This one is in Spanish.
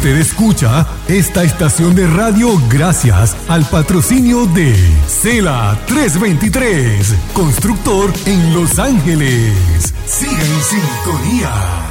Usted escucha esta estación de radio gracias al patrocinio de Cela 323, constructor en Los Ángeles. Siga en sintonía.